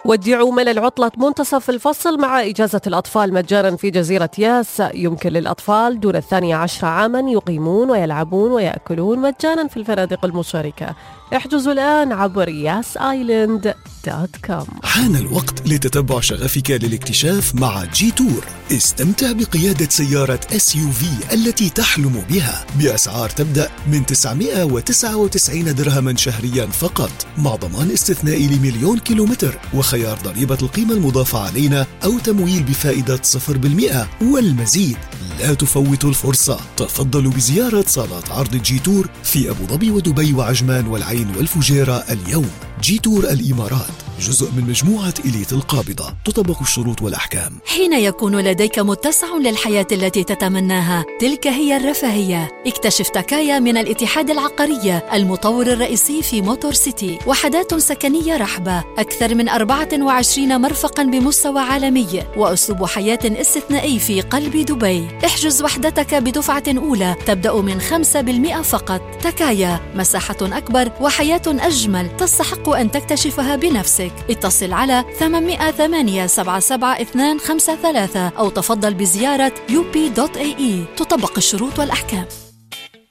ودعوا ملل عطلة منتصف الفصل مع إجازة الأطفال مجانا في جزيرة ياس. يمكن للأطفال دون 12 عاما يقيمون ويلعبون ويأكلون مجانا في الفنادق المشاركة. احجزوا الآن عبر yasisland.com. حان الوقت لتتبع شغفك للاكتشاف مع جي تور. استمتع بقيادة سيارة SUV التي تحلم بها بأسعار تبدأ من 999 درهما شهريا فقط، مع ضمان استثنائي ل1,000,000 كيلومتر وخيار ضريبة القيمة المضافة علينا أو تمويل بفائدة 0% والمزيد. لا تفوتوا الفرصة، تفضلوا بزيارة صالات عرض جي تور في أبو ظبي ودبي وعجمان والعين والفجيرة اليوم. جي تور الإمارات جزء من مجموعة إليت القابضة، تطبق الشروط والأحكام. حين يكون لديك متسع للحياة التي تتمناها، تلك هي الرفاهية. اكتشف تكايا من الاتحاد العقارية، المطور الرئيسي في موتور سيتي. وحدات سكنية رحبة، أكثر من 24 مرفقا بمستوى عالمي، وأسلوب حياة استثنائي في قلب دبي. احجز وحدتك بدفعة أولى تبدأ من 5% فقط. تكايا، مساحة أكبر وحياة أجمل تستحق أن تكتشفها بنفسك. اتصل على 800-877-253 أو تفضل بزيارة up.ae. تطبق الشروط والأحكام.